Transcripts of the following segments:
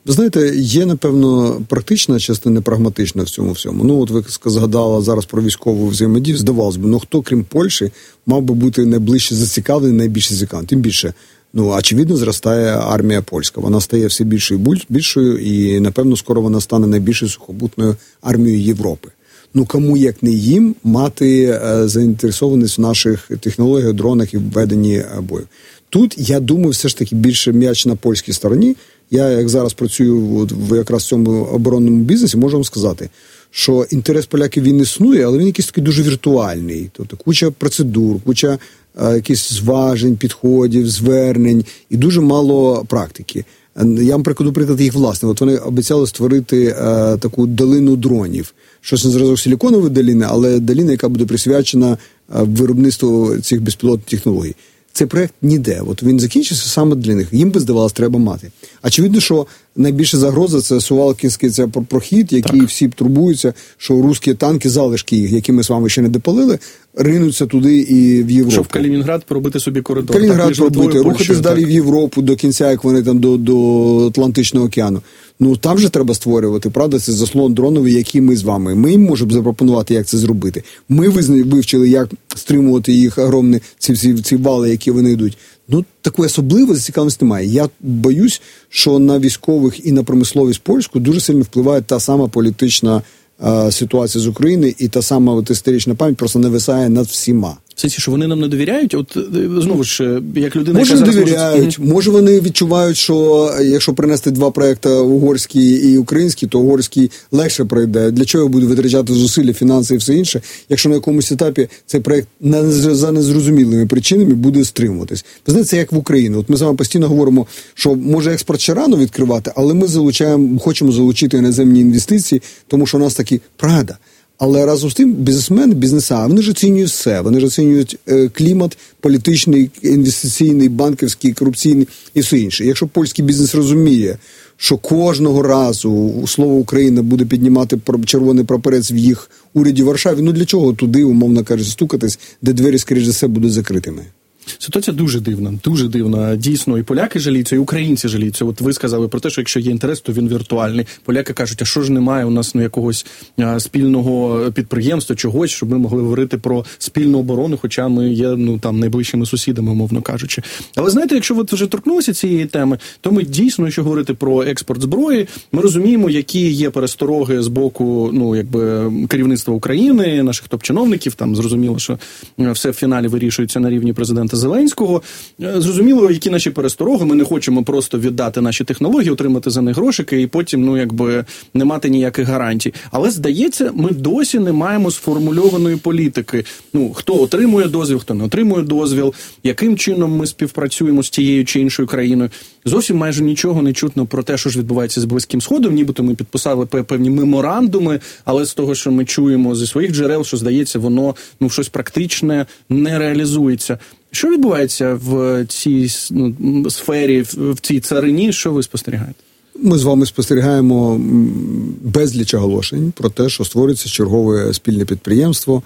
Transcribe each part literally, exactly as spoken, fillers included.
Ви знаєте, є, напевно, практична частина, прагматична в цьому всьому. Ну, от ви згадали зараз про військову взаємодію, здавалось би, ну хто, крім Польщі, мав би бути найближче зацікавлений, найбільше зацікавлений. Тим більше, ну, очевидно, зростає армія польська. Вона стає все більшою і більшою, і, напевно, скоро вона стане найбільшою сухопутною армією Європи. Ну, кому, як не їм, мати е, заінтересованість в наших технологіях, дронах і введенні бою. Тут, я думаю, все ж таки більше м'яч на польській стороні. Я, як зараз працюю от, в якраз цьому оборонному бізнесі, можу вам сказати, що інтерес поляків він існує, але він якийсь такий дуже віртуальний. Тобто куча процедур, куча е, якихось зважень, підходів, звернень і дуже мало практики. Я вам прикладу приклад їх власне. От вони обіцяли створити е, таку долину дронів. Щось на зразок силіконової долини, але долина, яка буде присвячена е, виробництву цих безпілотних технологій. Цей проект ніде. От він закінчився саме для них. Їм би, здавалось, треба мати. Очевидно, що найбільша загроза – це Сувалкінський це прохід, який так. всі турбуються, що русські танки, залишки їх, які ми з вами ще не допалили, ринуться туди і в Європу. Щоб в Калінінград пробити собі коридор. Калінінград пробити, рухатись далі в Європу до кінця, як вони там до, до Атлантичного океану. Ну, там же треба створювати, правда, це заслон дроновий, який ми з вами. Ми їм можемо запропонувати, як це зробити. Ми вивчили, як стримувати їх огромні ці, ці, ці вали, які вони йдуть. Ну, такої особливої зацікавленості немає. Я боюсь, що на військових і на промисловість польську дуже сильно впливає та сама політична е, ситуація з України, і та сама от, історична пам'ять просто нависає над всіма. В сенсі, що вони нам не довіряють? От, знову ж, як людина, може, яка не зараз довіряють, може... може вони відчувають, що якщо принести два проекти, угорський і український, то угорський легше пройде. Для чого буде витрачати зусилля, фінанси і все інше, якщо на якомусь етапі цей проект за незрозумілими причинами буде стримуватись. Ви знаєте, це як в Україні. От ми з вами постійно говоримо, що може експорт ще рано відкривати, але ми залучаємо, хочемо залучити іноземні інвестиції, тому що у нас такі правда. Але разом з тим бізнесмени, бізнеса, вони ж оцінюють все. Вони ж оцінюють е, клімат політичний, інвестиційний, банківський, корупційний і все інше. Якщо польський бізнес розуміє, що кожного разу слово Україна буде піднімати червоний прапорець в їх уряді в Варшаві, ну для чого туди, умовно кажучи, стукатись, де двері, скоріш за все, будуть закритими? Ситуація дуже дивна, дуже дивна. Дійсно, і поляки жаліються, і українці жаліються. От ви сказали про те, що якщо є інтерес, то він віртуальний. Поляки кажуть, а що ж немає у нас ну, якогось а, спільного підприємства, чогось, щоб ми могли говорити про спільну оборону, хоча ми є ну, там, найближчими сусідами, мовно кажучи. Але знаєте, якщо ви вже торкнулися цієї теми, то ми дійсно, якщо говорити про експорт зброї, ми розуміємо, які є перестороги з боку ну, якби, керівництва України, наших топ-чиновників. Там зрозуміло, що все в фіналі вирішується на рівні президента Зеленського. Зрозуміло, які наші перестороги. Ми не хочемо просто віддати наші технології, отримати за них грошики і потім, ну, якби, не мати ніяких гарантій. Але, здається, ми досі не маємо сформульованої політики. Ну, хто отримує дозвіл, хто не отримує дозвіл, яким чином ми співпрацюємо з тією чи іншою країною. Зовсім майже нічого не чутно про те, що ж відбувається з Близьким Сходом. Нібито ми підписали певні меморандуми, але з того, що ми чуємо зі своїх джерел, що, здається, воно, ну, щось практичне не реалізується. Що відбувається в цій ну, сфері, в цій царині? Що ви спостерігаєте? Ми з вами спостерігаємо безліч оголошень про те, що створюється чергове спільне підприємство,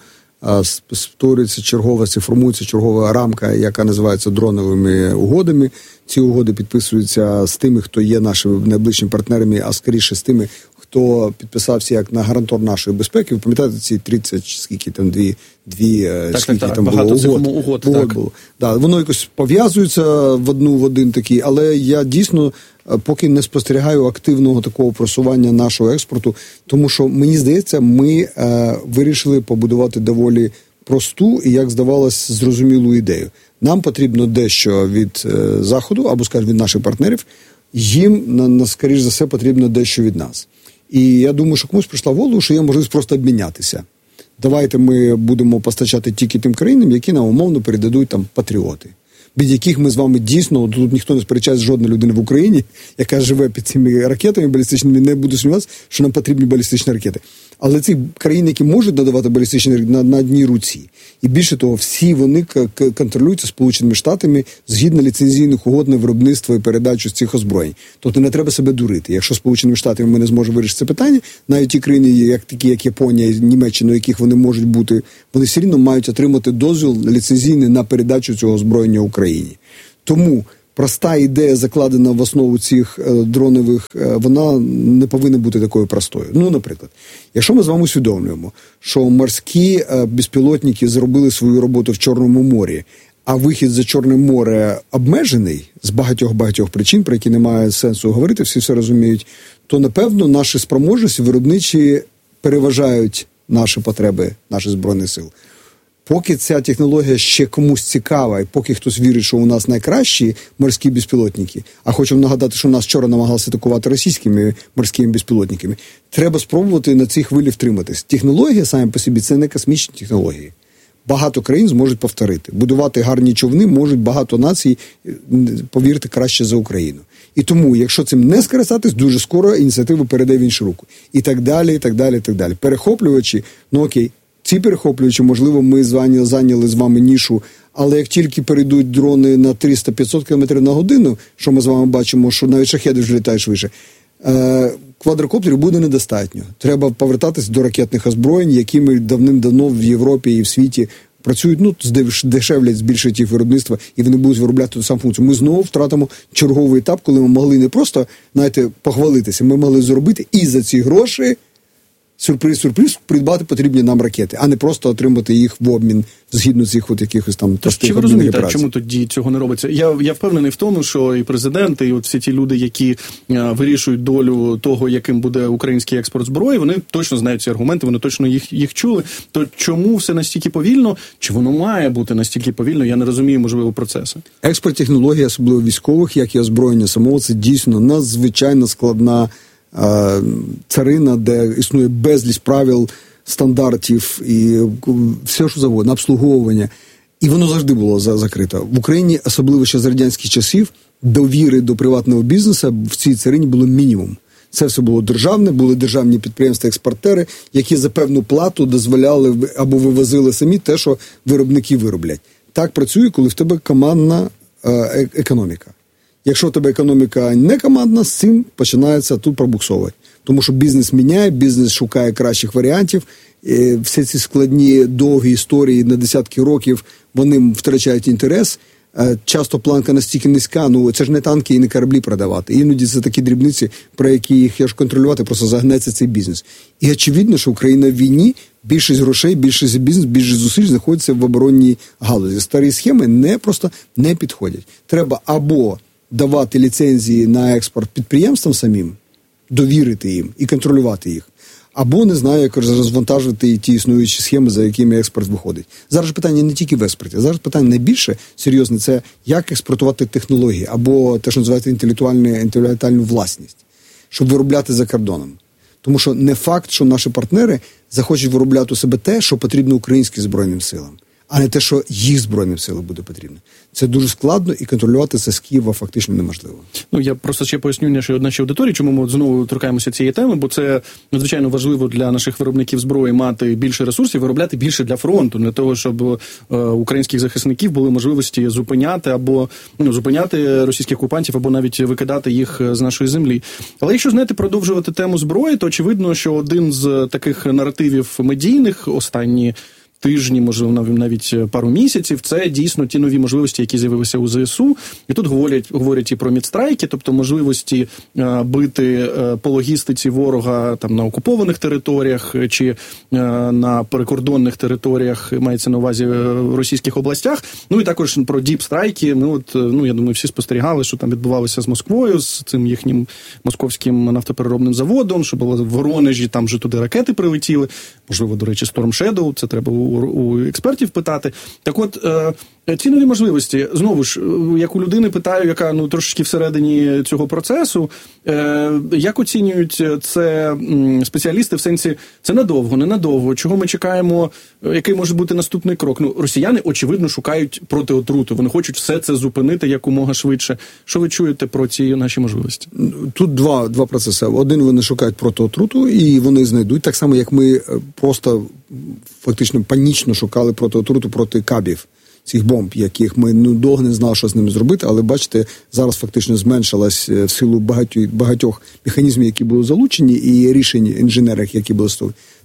створюється чергова, це формується чергова рамка, яка називається дроновими угодами. Ці угоди підписуються з тими, хто є нашими найближчими партнерами, а скоріше з тими, хто підписався як на гарантор нашої безпеки. Ви пам'ятаєте ці тридцять, скільки там, дві, дві так, скільки так, там так, було угод. угод, угод так. було. Да, воно якось пов'язується в одну, в один такий, але я дійсно поки не спостерігаю активного такого просування нашого експорту, тому що, мені здається, ми е, вирішили побудувати доволі просту і, як здавалось, зрозумілу ідею. Нам потрібно дещо від е, Заходу, або, скажімо, від наших партнерів, їм, на, на, скоріш за все, потрібно дещо від нас. І я думаю, що комусь прийшла в голову, що є можливість просто обмінятися. Давайте ми будемо постачати тільки тим країнам, які нам умовно передадуть там патріоти, від яких ми з вами дійсно, тут ніхто не сперечається, жодна людина в Україні, яка живе під цими ракетами балістичними, не буде сумніватися, що нам потрібні балістичні ракети. Але ці країни, які можуть надавати балістичні ракети, на, на одній руці. І більше того, всі вони к- контролюються Сполученими Штатами згідно ліцензійних угод на виробництво і передачу цих озброєнь. Тобто не треба себе дурити. Якщо Сполученими Штатами ми не зможемо вирішити це питання, навіть ті країни, як такі як Японія, Німеччина, у яких вони можуть бути, вони все рівно мають отримати дозвіл ліцензійний на передачу цього озброєння Україні. Тому проста ідея, закладена в основу цих дронових, вона не повинна бути такою простою. Ну, наприклад, якщо ми з вами усвідомлюємо, що морські безпілотники зробили свою роботу в Чорному морі, а вихід за Чорне море обмежений з багатьох-багатьох причин, про які немає сенсу говорити, всі все розуміють, то, напевно, наші спроможності виробничі переважають наші потреби, наших Збройних сил. Поки ця технологія ще комусь цікава, і поки хтось вірить, що у нас найкращі морські безпілотники, а хочемо нагадати, що нас вчора намагалися атакувати російськими морськими безпілотниками, треба спробувати на цій хвилі втриматись. Технологія, самі по собі, це не космічні технології. Багато країн зможуть повторити. Будувати гарні човни можуть багато націй, повірте, краще за Україну. І тому, якщо цим не скористатись, дуже скоро ініціативу перейде в іншу руку. І так далі, і так далі, і так далі. Перехоплювачі, ну окей, ці перехоплювачі, можливо, ми зайняли з вами нішу, але як тільки перейдуть дрони на триста-п'ятсот кілометрів на годину, що ми з вами бачимо, що навіть шахеди вже літають швидше, е- квадрокоптерів буде недостатньо. Треба повертатись до ракетних озброєнь, якими давним-давно в Європі і в світі працюють, ну, здешевлять, збільшують їх виробництво, і вони будуть виробляти ту саму функцію. Ми знову втратимо черговий етап, коли ми могли не просто, знаєте, похвалитися, ми могли зробити і за ці гроші, сюрприз-сюрприз, придбати потрібні нам ракети, а не просто отримати їх в обмін згідно цих от якихось там простих. Чи ви розумієте, чому тоді цього не робиться? Я, я впевнений в тому, що і президент, і от всі ті люди, які а, вирішують долю того, яким буде український експорт зброї, вони точно знають ці аргументи, вони точно їх, їх чули. То чому все настільки повільно? Чи воно має бути настільки повільно? Я не розумію, можливо, процесу. Експорт технологій, особливо військових, як і озброєння самого, це дійсно надзвичайно складна царина, де існує безліч правил, стандартів і все, що завгодно, обслуговування. І воно завжди було закрито. В Україні, особливо ще з радянських часів, довіри до приватного бізнесу в цій царині було мінімум. Це все було державне, були державні підприємства-експортери, які за певну плату дозволяли або вивозили самі те, що виробники вироблять. Так працює, коли в тебе командна е- економіка. Якщо в тебе економіка не командна, з цим починається тут пробуксовувати. Тому що бізнес міняє, бізнес шукає кращих варіантів. І всі ці складні, довгі історії на десятки років, вони втрачають інтерес. Часто планка настільки низька, ну це ж не танки і не кораблі продавати. Іноді це такі дрібниці, про які їх ж контролювати, просто загнеться цей бізнес. І очевидно, що Україна в війні, більшість грошей, більшість бізнес, більшість зусиль знаходиться в оборонній галузі. Старі схеми не просто не підходять. Треба або давати ліцензії на експорт підприємствам самим, довірити їм і контролювати їх. Або, не знаю, як розвантажити ті існуючі схеми, за якими експорт виходить. Зараз питання не тільки в експорті. Зараз питання найбільше серйозне – це як експортувати технології, або те, що називається інтелектуальну власність, щоб виробляти за кордоном. Тому що не факт, що наші партнери захочуть виробляти у себе те, що потрібно українським Збройним силам, а не те, що їх Збройним силам буде потрібно. Це дуже складно, і контролювати це з Києва фактично неможливо. Ну, я просто ще поясню нашій, нашій аудиторії, чому ми знову торкаємося цієї теми, бо це надзвичайно важливо для наших виробників зброї мати більше ресурсів, виробляти більше для фронту, для того, щоб е, українських захисників були можливості зупиняти або ну, зупиняти російських окупантів, або навіть викидати їх з нашої землі. Але якщо, знаєте, продовжувати тему зброї, то очевидно, що один з таких наративів медійних останні тижні, можливо, навіть пару місяців, це дійсно ті нові можливості, які з'явилися у ЗСУ. І тут говорять, говорять і про мідстрайки, тобто можливості е, бити е, по логістиці ворога там на окупованих територіях чи е, на прикордонних територіях, мається на увазі в російських областях. Ну і також про діпстрайки. Ми от, ну, я думаю, всі спостерігали, що там відбувалося з Москвою, з цим їхнім московським нафтопереробним заводом, що було в Воронежі, там же туди ракети прилетіли. Можливо, до речі, Storm Shadow, це треба у, у експертів питати. Так от, е, ці нові можливості, знову ж, як у людини питаю, яка ну трошечки всередині цього процесу, е, як оцінюють це м, спеціалісти в сенсі, це надовго, не надовго, чого ми чекаємо, який може бути наступний крок? Ну, росіяни, очевидно, шукають протиотруту, вони хочуть все це зупинити якомога швидше. Що ви чуєте про ці наші можливості? Тут два, два процеси. Один, вони шукають протиотруту, і вони знайдуть, так само, як ми просто фактично панічно шукали протиотруту проти кабів, цих бомб, яких ми ну, довго не знали, що з ними зробити, але, бачите, зараз фактично зменшилась в силу багатьох, багатьох механізмів, які були залучені, і рішень інженерів, які були створені.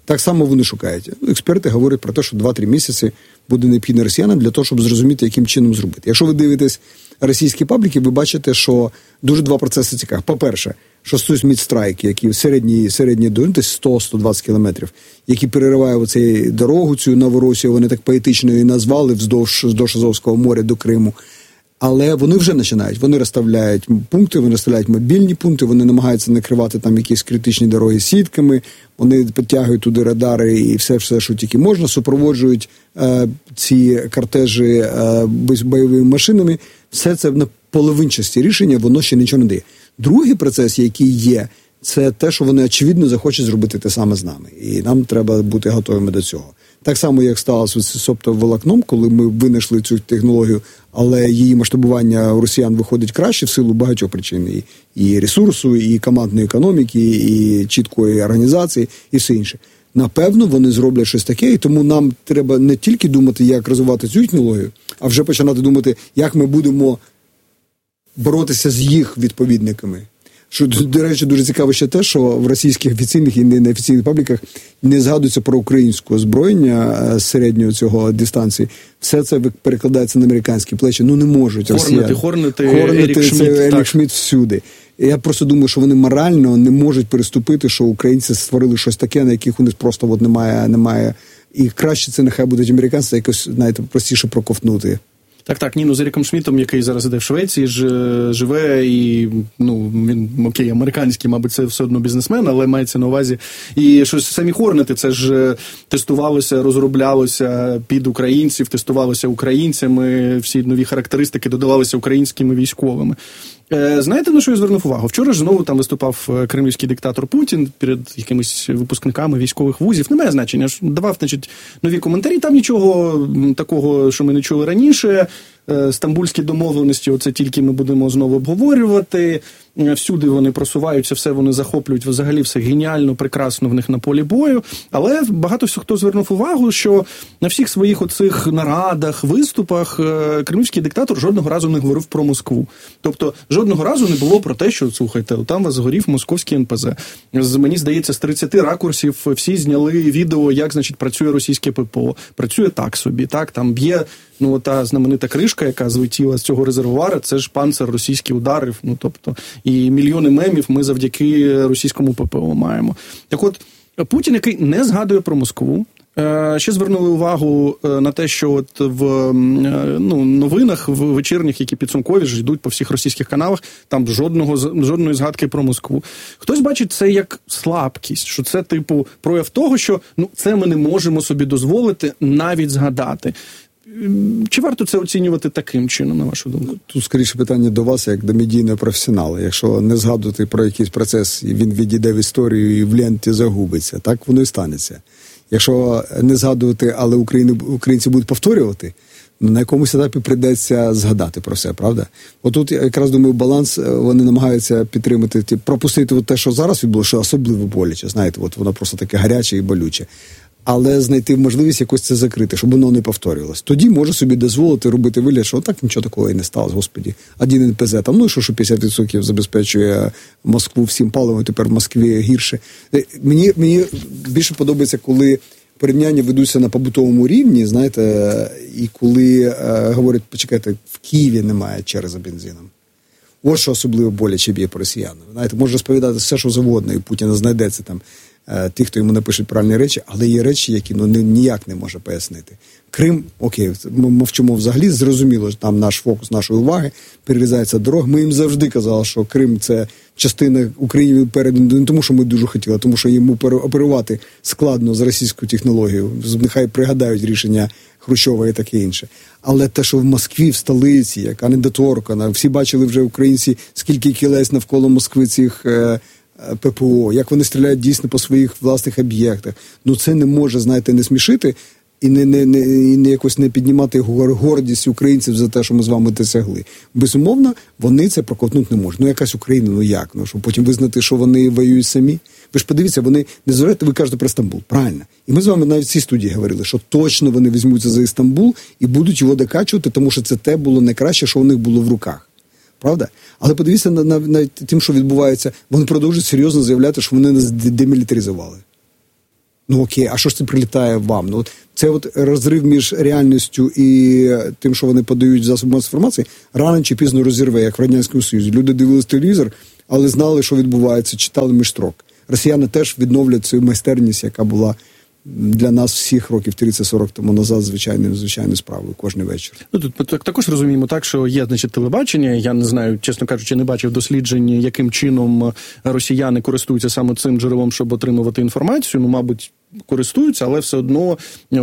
Так само вони шукають. Експерти говорять про те, що два-три місяці буде необхідно росіянам для того, щоб зрозуміти, яким чином зробити. Якщо ви дивитесь російські пабліки, ви бачите, що дуже два процеси цікаві. По-перше, що стосується мідстрайки, які середні, середні десь сто - сто двадцять кілометрів, які переривають оцю дорогу, цю Новоросію, вони так поетично її назвали, вздовж, вздовж Азовського моря до Криму. Але вони вже починають. Вони розставляють пункти, вони розставляють мобільні пункти, вони намагаються накривати там якісь критичні дороги сітками, вони підтягують туди радари і все, все що тільки можна, супроводжують е, ці кортежі е, бойовими машинами. Все це на половинчасті рішення, воно ще нічого не дає. Другий процес, який є, це те, що вони, очевидно, захочуть зробити те саме з нами. І нам треба бути готовими до цього. Так само, як сталося з оптоволокном, коли ми винайшли цю технологію, але її масштабування у росіян виходить краще в силу багатьох причин. І, і ресурсу, і командної економіки, і чіткої організації, і все інше. Напевно, вони зроблять щось таке, і тому нам треба не тільки думати, як розвивати цю технологію, а вже починати думати, як ми будемо боротися з їх відповідниками. Що, до речі, дуже цікаво ще те, що в російських офіційних і неофіційних пабліках не згадується про українське озброєння з середнього цього дистанції. Все це перекладається на американські плечі. Ну, не можуть росіяни. Хорнети, Хорнети, Ерік Шмідт. Це Ерік Шмідт всюди. І я просто думаю, що вони морально не можуть переступити, що українці створили щось таке, на яких у них просто от немає, немає. І краще це нехай будуть американці, якось, знаєте, простіше проковтнути. Так, так, ні, ну з Еріком Шмідтом, який зараз іде в Швеції, ж, живе, і, ну, він, окей, американський, мабуть, це все одно бізнесмен, але мається на увазі. І щось самі Хорнети, це ж тестувалося, розроблялося під українців, тестувалося українцями, всі нові характеристики додавалися українськими військовими. Знаєте, на що я звернув увагу? Вчора ж знову там виступав кремлівський диктатор Путін перед якимись випускниками військових вузів. Немає значення. Давав, значить, нові коментарі. Там нічого такого, що ми не чули раніше. Стамбульські домовленості, оце тільки ми будемо знову обговорювати. Всюди вони просуваються, все вони захоплюють, взагалі все геніально, прекрасно в них на полі бою. Але багато хто звернув увагу, що на всіх своїх оцих нарадах, виступах кремлівський диктатор жодного разу не говорив про Москву. Тобто жодного разу не було про те, що, слухайте, там вас згорів московський ен пе зет. Мені здається, з тридцяти ракурсів всі зняли відео, як, значить, працює російське пе пе о. Працює так собі, так, там б'є, ну, та знаменита кришка, яка злетіла з цього резервуара, це ж панцир російський ударив, ну, тобто, і мільйони мемів ми завдяки російському пе пе о маємо. Так от, Путін, який не згадує про Москву, ще звернули увагу на те, що от в ну, новинах, в вечірніх, які підсумкові ж йдуть по всіх російських каналах, там жодного, жодної згадки про Москву. Хтось бачить це як слабкість, що це, типу, прояв того, що ну, це ми не можемо собі дозволити навіть згадати. Чи варто це оцінювати таким чином, на вашу думку? Тут, скоріше, питання до вас, як до медійного професіонала. Якщо не згадувати про якийсь процес, він відійде в історію і в ленті загубиться, так воно і станеться. Якщо не згадувати, але Україні, українці будуть повторювати, на якомусь етапі прийдеться згадати про все, правда? Отут, якраз, думаю, баланс, вони намагаються підтримати, ті, пропустити те, що зараз відбулося, що особливо боляче, знаєте, от воно просто таке гаряче і болюче. Але знайти можливість якось це закрити, щоб воно не повторювалося. Тоді може собі дозволити робити вигляд, що так нічого такого і не сталося, господі. Один ен пе зет, там, ну що, що п'ятдесят відсотків забезпечує Москву всім паливом, тепер в Москві гірше. Мені, мені більше подобається, коли порівняння ведуться на побутовому рівні, знаєте, і коли е, говорять, почекайте, в Києві немає черги за бензином. Ось що особливо боляче б'є по росіянам. Знаєте, може розповідати все, що завгодно, і Путіна знайдеться там ті, хто йому напишуть правильні речі, але є речі, які ну, ніяк не може пояснити. Крим, окей, ми мовчимо взагалі, зрозуміло, там наш фокус нашої уваги, перерізається дорога. Ми їм завжди казали, що Крим – це частина України перед, не тому, що ми дуже хотіли, а тому, що йому оперувати складно з російською технологією. Нехай пригадають рішення Хрущова і таке інше. Але те, що в Москві, в столиці, яка недоторкана, всі бачили вже українці, скільки кілець навколо Москви цих пе пе о, як вони стріляють дійсно по своїх власних об'єктах. Ну це не може, знаєте, не смішити і не, не, не, і не якось не піднімати гордість українців за те, що ми з вами досягли. Безумовно, вони це проковтнути не можуть. Ну якась Україна, ну як? Ну щоб потім визнати, що вони воюють самі? Ви ж подивіться, вони не зважаєте, ви кажете про Стамбул, правильно. І ми з вами навіть в цій студії говорили, що точно вони візьмуться за Стамбул і будуть його докачувати, тому що це те було найкраще, що у них було в руках. Правда? Але подивіться на, на, на тим, що відбувається, вони продовжують серйозно заявляти, що вони нас демілітаризували. Ну окей, а що ж це прилітає вам? Ну, це от розрив між реальністю і тим, що вони подають в засоби масової інформації, рано чи пізно розірве, як в Радянському Союзі. Люди дивились телевізор, але знали, що відбувається, читали між строк. Росіяни теж відновлять цю майстерність, яка була для нас всіх років тридцять-сорок тому назад звичайною звичайною справою кожен вечір. Ну, тут також розуміємо так, що є, значить, телебачення. Я не знаю, чесно кажучи, не бачив досліджень, яким чином росіяни користуються саме цим джерелом, щоб отримувати інформацію. Ну, мабуть, користуються, але все одно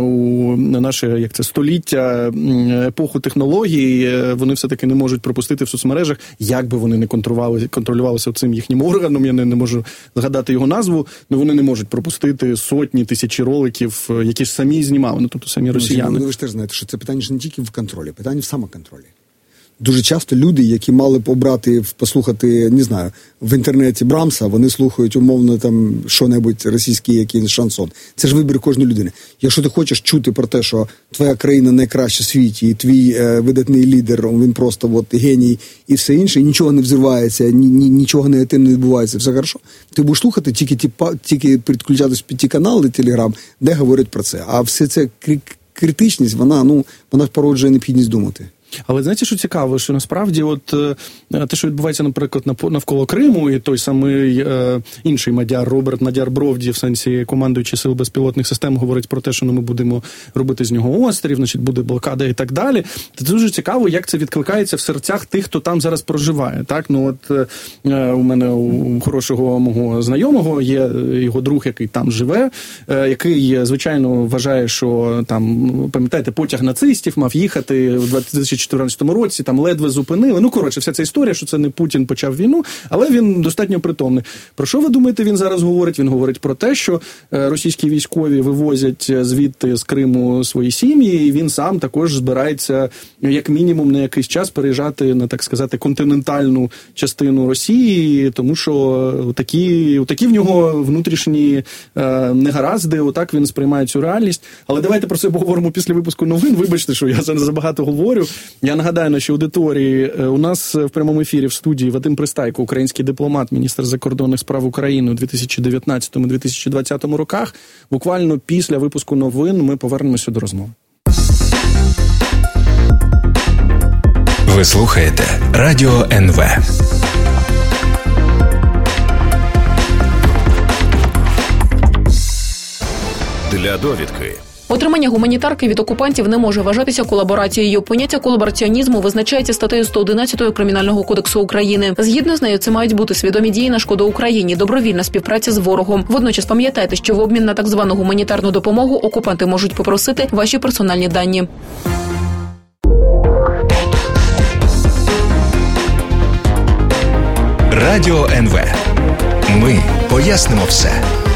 у наше, як це, століття, епоху технологій, вони все-таки не можуть пропустити в соцмережах, як би вони не контролювали, контролювалися цим їхнім органом, я не, не можу згадати його назву, але вони не можуть пропустити сотні, тисячі роликів, які ж самі знімали, ну, тобто самі росіяни. Ну, ви ж теж знаєте, що це питання ж не тільки в контролі, питання в самоконтролі. Дуже часто люди, які мали б обрати, послухати, не знаю, в інтернеті Брамса, вони слухають умовно там що-небудь російський якийсь шансон. Це ж вибір кожної людини. Якщо ти хочеш чути про те, що твоя країна найкраща в світі, і твій е, видатний лідер, він просто от, геній і все інше, і нічого не взривається, ні, ні, нічого негативного не відбувається, все хорошо, ти будеш слухати тільки, тіпа, тільки підключатись під ті канали Телеграм, де говорять про це. А все це критичність, вона, ну, вона породжує необхідність думати. Але знаєте, що цікаво, що насправді от те, що відбувається, наприклад, навколо Криму, і той самий е, інший мадяр, Роберт Мадяр-Бровді, в сенсі командуючий сил безпілотних систем, говорить про те, що ну, ми будемо робити з нього острів, значить, буде блокада і так далі. Це дуже цікаво, як це відкликається в серцях тих, хто там зараз проживає. Так? Ну, от е, у мене у хорошого мого знайомого є його друг, який там живе, е, який, звичайно, вважає, що там, пам'ятаєте, потяг нацистів мав їхати у дві тисячі чотирнадцятому році, там ледве зупинили. Ну, коротше, вся ця історія, що це не Путін почав війну, але він достатньо притомний. Про що ви думаєте, він зараз говорить? Він говорить про те, що російські військові вивозять звідти з Криму свої сім'ї, і він сам також збирається, як мінімум, на якийсь час переїжджати на, так сказати, континентальну частину Росії, тому що такі, такі в нього внутрішні е, негаразди, отак він сприймає цю реальність. Але давайте про це поговоримо після випуску новин. Вибачте, що я забагато говорю. Я нагадаю нашій аудиторії, у нас в прямому ефірі в студії Вадим Пристайко, український дипломат, міністр закордонних справ України у дві тисячі дев'ятнадцятому - дві тисячі двадцятому роках. Буквально після випуску новин ми повернемося до розмови. Ви слухаєте Радіо ен ве. Для довідки. Отримання гуманітарки від окупантів не може вважатися колаборацією. Поняття колабораціонізму визначається статтею сто одинадцять Кримінального кодексу України. Згідно з нею, це мають бути свідомі дії на шкоду Україні, добровільна співпраця з ворогом. Водночас пам'ятайте, що в обмін на так звану гуманітарну допомогу окупанти можуть попросити ваші персональні дані. Радіо ен ве. Ми пояснимо все.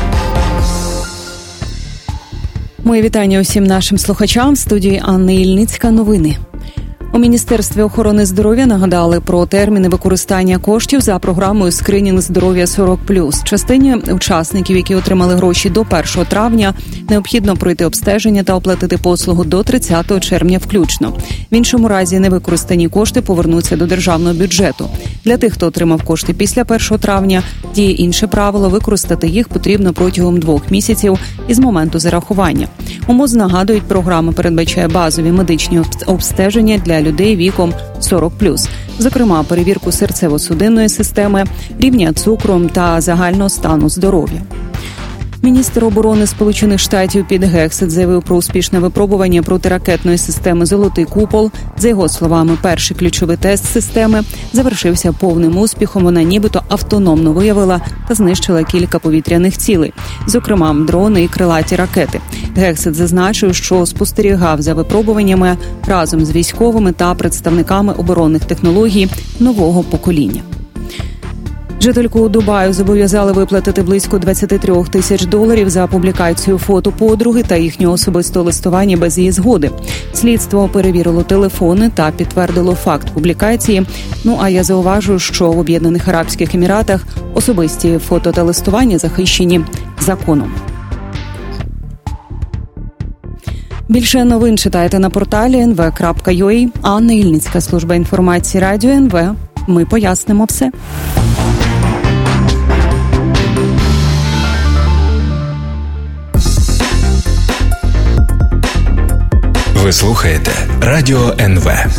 Моє вітання усім нашим слухачам. В студії Анна Ільницька. Новини. У Міністерстві охорони здоров'я нагадали про терміни використання коштів за програмою «Скринінг здоров'я сорок плюс». Частині учасників, які отримали гроші до першого травня, необхідно пройти обстеження та оплатити послугу до тридцятого червня включно. В іншому разі невикористані кошти повернуться до державного бюджету. Для тих, хто отримав кошти після першого травня, діє інше правило – використати їх потрібно протягом двох місяців із моменту зарахування. У МОЗ нагадують, програма передбачає базові медичні обстеження для людей віком сорок плюс, зокрема перевірку серцево-судинної системи, рівня цукру та загального стану здоров'я. Міністр оборони Сполучених Штатів Піт Гексет заявив про успішне випробування протиракетної системи «Золотий купол». За його словами, перший ключовий тест системи завершився повним успіхом. Вона нібито автономно виявила та знищила кілька повітряних цілей, зокрема дрони і крилаті ракети. Гексет зазначив, що спостерігав за випробуваннями разом з військовими та представниками оборонних технологій нового покоління. Жительку Дубаю зобов'язали виплатити близько двадцять три тисяч доларів за публікацію фото подруги та їхнього особистого листування без її згоди. Слідство перевірило телефони та підтвердило факт публікації. Ну, а я зауважу, що в Об'єднаних Арабських Еміратах особисті фото та листування захищені законом. Більше новин читайте на порталі ен ве крапка ю а. Анна Ільницька, служба інформації Радіо ен ве. Ми пояснимо все. Ви слухаєте Радіо ен ве.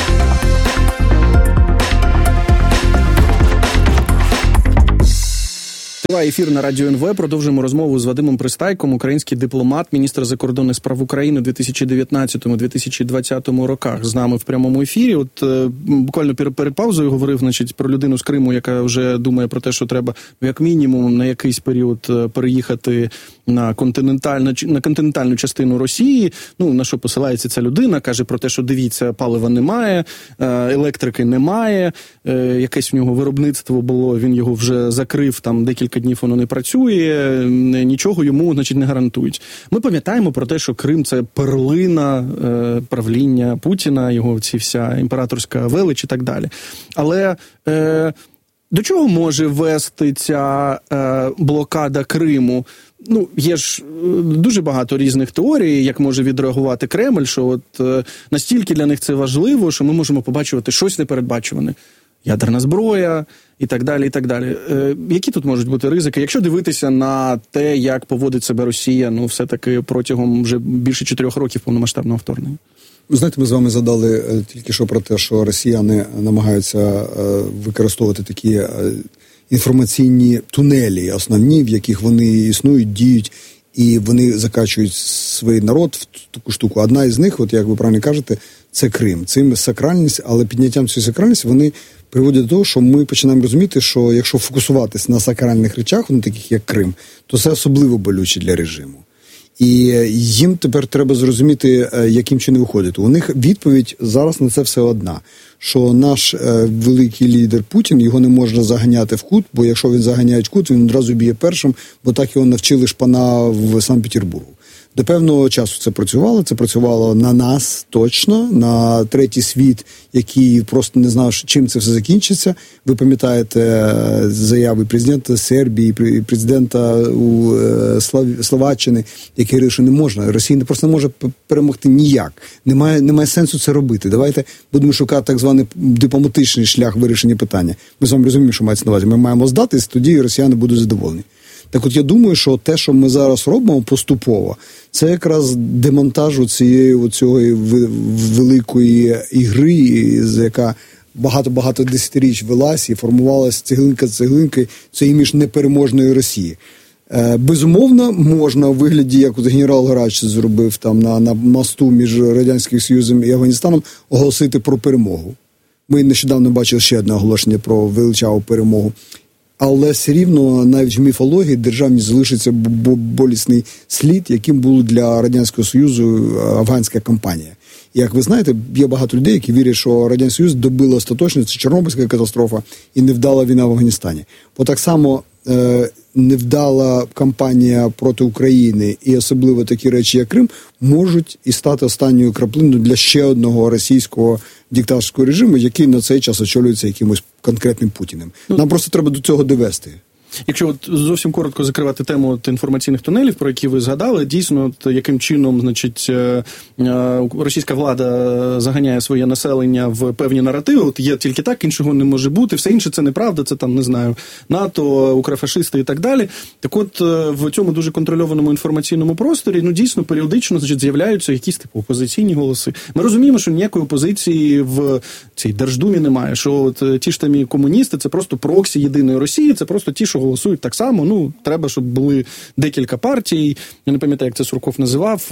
Триває ефір на Радіо ен ве. Продовжуємо розмову з Вадимом Пристайком, український дипломат, міністр закордонних справ України у дві тисячі дев'ятнадцятому - дві тисячі двадцятому роках. З нами в прямому ефірі. От е, буквально перед паузою говорив, значить, про людину з Криму, яка вже думає про те, що треба як мінімум на якийсь період переїхати на континентальну, на континентальну частину Росії. Ну, на що посилається ця людина? Каже про те, що дивіться, палива немає, електрики немає, якесь в нього виробництво було, він його вже закрив, там декілька днів воно не працює, нічого йому, значить, не гарантують. Ми пам'ятаємо про те, що Крим – це перлина правління Путіна, його ці вся імператорська велич і так далі. Але е, до чого може вести ця е, блокада Криму? Ну, є ж дуже багато різних теорій, як може відреагувати Кремль, що от е, настільки для них це важливо, що ми можемо побачувати щось непередбачуване. Ядерна зброя і так далі, і так далі. Е, які тут можуть бути ризики? Якщо дивитися на те, як поводить себе Росія, ну, все-таки протягом вже більше чотирьох років повномасштабного вторгнення. Ви знаєте, ми з вами задали тільки що про те, що росіяни намагаються е, використовувати такі е, інформаційні тунелі основні, в яких вони існують, діють, і вони закачують свій народ в таку штуку. Одна із них, от як ви правильно кажете, це Крим. Цим сакральність, але підняттям цієї сакральності вони приводять до того, що ми починаємо розуміти, що якщо фокусуватись на сакральних речах, ну, таких як Крим, то це особливо болюче для режиму. І їм тепер треба зрозуміти, яким чином виходити. У них відповідь зараз на це все одна, що наш е, великий лідер Путін, його не можна заганяти в кут, бо якщо він заганяє в кут, він одразу б'є першим, бо так його навчили шпана в Санкт-Петербургу. До певного часу це працювало, це працювало на нас точно, на третій світ, який просто не знав, чим це все закінчиться. Ви пам'ятаєте заяви президента Сербії, президента у Словаччини, який говорив, що не можна, Росія просто не може перемогти ніяк. Немає, немає сенсу це робити. Давайте будемо шукати так званий дипломатичний шлях вирішення питання. Ми з вами розуміємо, що мається на увазі. Ми маємо здатись, тоді росіяни будуть задоволені. Так от я думаю, що те, що ми зараз робимо поступово, це якраз демонтажу цієї цієї великої ігри, яка багато-багато десятиріч велась і формувалась цеглинка цеглинки, це імідж непереможної Росії. Безумовно, можна у вигляді, як генерал Грач зробив там на, на мосту між Радянським Союзом і Афганістаном, оголосити про перемогу. Ми нещодавно бачили ще одне оголошення про величаву перемогу. Але все рівно навіть в міфології державність залишиться болісний слід, яким була для Радянського Союзу афганська кампанія. І, як ви знаєте, є багато людей, які вірять, що Радянський Союз добило остаточно, це Чорнобильська катастрофа і невдала війна в Афганістані. Бо так само е, невдала кампанія проти України і особливо такі речі, як Крим, можуть і стати останньою краплиною для ще одного російського диктаторського режиму, який на цей час очолюється якимось конкретним Путіним. Нам просто треба до цього довести. Якщо от зовсім коротко закривати тему от інформаційних тунелів, про які ви згадали, дійсно, от яким чином, значить, російська влада заганяє своє населення в певні наративи, от є тільки так, іншого не може бути, все інше це неправда, це там, не знаю, НАТО, укрфашисти і так далі. Так от, в цьому дуже контрольованому інформаційному просторі, ну, дійсно, періодично, значить, з'являються якісь, типу, опозиційні голоси. Ми розуміємо, що ніякої опозиції в цій Держдумі немає, що от ті ж самі комуністи, це просто проксі єдиної Росії, це просто ті, що голосують так само, ну, треба, щоб були декілька партій, я не пам'ятаю, як це Сурков називав,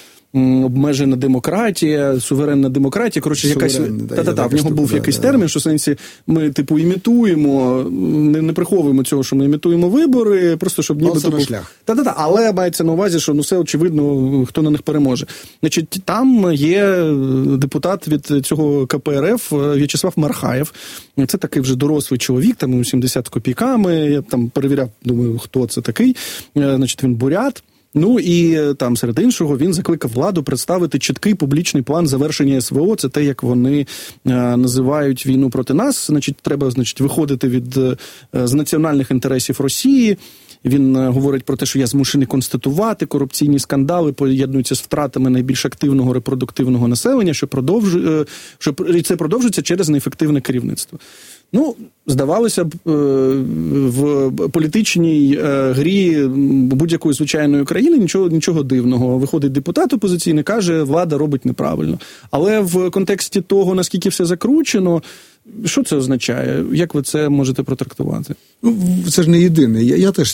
обмежена демократія, суверенна демократія, коротше, якась... Та-та-та, в нього був да, якийсь да, термін, що в сенсі ми, типу, імітуємо, не, не приховуємо цього, що ми імітуємо вибори, просто щоб ніби... Типу... Та-та-та, але мається на увазі, що, ну, все очевидно, хто на них переможе. Значить, там є депутат від цього ка пе ер еф В'ячеслав Мархаєв. Це такий вже дорослий чоловік, там сімдесят з копійками, я там перевіряв, думаю, хто це такий. Значить, він бурят. Ну і там, серед іншого, він закликав владу представити чіткий публічний план завершення ес ве о. Це те, як вони е, називають війну проти нас. Значить, треба, значить, виходити від е, з національних інтересів Росії. Він е, говорить про те, що я змушений констатувати, корупційні скандали поєднуються з втратами найбільш активного репродуктивного населення, що, продовжу, е, що це продовжується через неефективне керівництво. Ну, здавалося б, в політичній грі будь-якої звичайної країни нічого, нічого дивного. Виходить депутат опозиційний, каже, влада робить неправильно. Але в контексті того, наскільки все закручено, що це означає? Як ви це можете протрактувати? Ну, це ж не єдине. Я, я теж